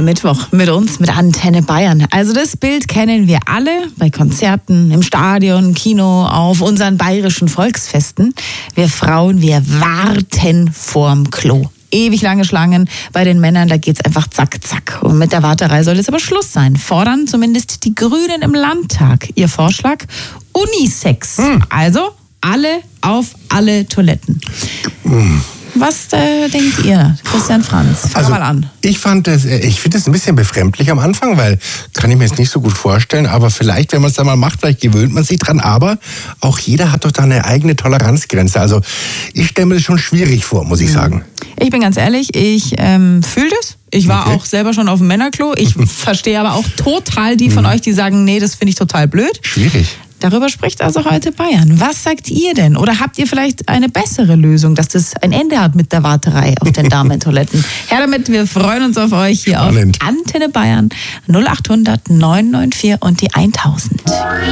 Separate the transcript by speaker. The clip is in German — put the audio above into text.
Speaker 1: Mittwoch mit uns, mit Antenne Bayern. Also das Bild kennen wir alle bei Konzerten, im Stadion, Kino, auf unseren bayerischen Volksfesten. Wir Frauen, wir warten vorm Klo. Ewig lange Schlangen. Bei den Männern, da geht's einfach zack, zack. Und mit der Warterei soll es aber Schluss sein. Fordern zumindest die Grünen im Landtag. Ihr Vorschlag? Unisex. Also alle auf alle Toiletten. Was denkt ihr, Christian Franz? Fang mal an.
Speaker 2: Ich finde es ein bisschen befremdlich am Anfang, weil kann ich mir jetzt nicht so gut vorstellen, aber vielleicht, wenn man es dann mal macht, vielleicht gewöhnt man sich dran, aber auch jeder hat doch da eine eigene Toleranzgrenze. Also ich stelle mir das schon schwierig vor, muss ich sagen.
Speaker 1: Ich bin ganz ehrlich, ich fühle das. Ich war auch selber schon auf dem Männerklo. Ich verstehe aber auch total die von euch, die sagen, nee, das finde ich total blöd.
Speaker 2: Schwierig.
Speaker 1: Darüber spricht also heute Bayern. Was sagt ihr denn? Oder habt ihr vielleicht eine bessere Lösung, dass das ein Ende hat mit der Warterei auf den Damentoiletten? Her damit, wir freuen uns auf euch hier auf Antenne Bayern 0800 994 und die 1000.